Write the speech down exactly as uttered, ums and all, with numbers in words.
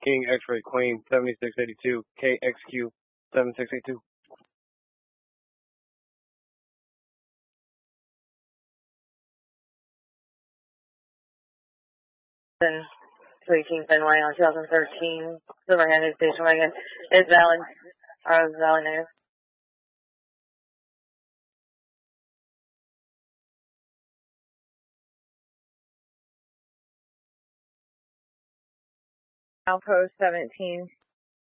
King X-Ray Queen seventy-six eighty-two K X Q seventy-six eighty-two. three King Fenway on two thousand thirteen Silver-handed station wagon is valid. Or is valid negative. Outpost seventeen.